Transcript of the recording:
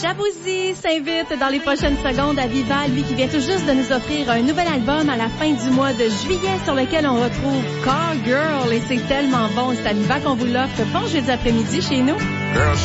Jabouzi s'invite dans les prochaines secondes à Viva, lui qui vient tout juste de nous offrir un nouvel album à la fin du mois de juillet sur lequel on retrouve Call Girl et c'est tellement bon. C'est à Viva qu'on vous l'offre. Bon jeudi après-midi chez nous.